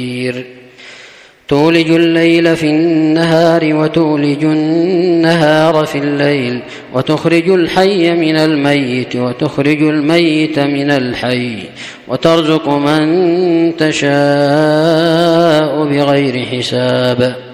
تولج الليل في النهار وتولج النهار في الليل وتخرج الحي من الميت وتخرج الميت من الحي وترزق من تشاء بغير حساب